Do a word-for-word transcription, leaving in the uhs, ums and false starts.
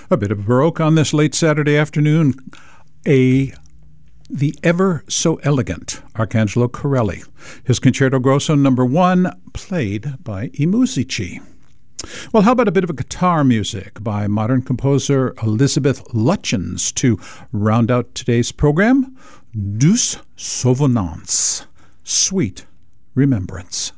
A bit of Baroque on this late Saturday afternoon. A The Ever So Elegant, Arcangelo Corelli. His Concerto Grosso number one, played by I Musici. Well, how about a bit of a guitar music by modern composer Elizabeth Lutchens to round out today's program? Douce Souvenance, Sweet Remembrance.